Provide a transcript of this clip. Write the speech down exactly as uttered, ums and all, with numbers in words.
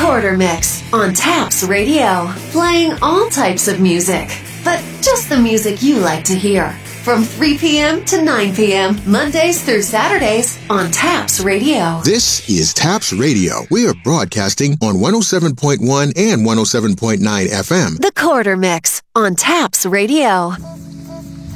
Quarter Mix on Taps Radio. Playing all types of music, but just the music you like to hear. From three p.m. to nine p.m., Mondays through Saturdays on Taps Radio. This is Taps Radio. We are broadcasting on one oh seven point one and one oh seven point nine F M. The Quarter Mix on Taps Radio.